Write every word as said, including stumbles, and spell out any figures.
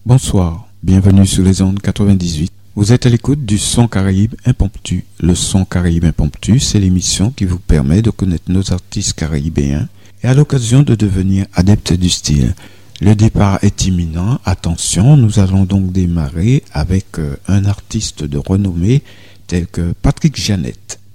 Bonsoir, bienvenue sur les ondes quatre-vingt-dix-huit. Vous êtes à l'écoute du Son Caraïbe Impromptu. Le Son Caraïbe Impromptu, c'est l'émission qui vous permet de connaître nos artistes caribéens et à l'occasion de devenir adepte du style. Le départ est imminent, attention, nous allons donc démarrer avec un artiste de renommée tel que Patrick Jeannette.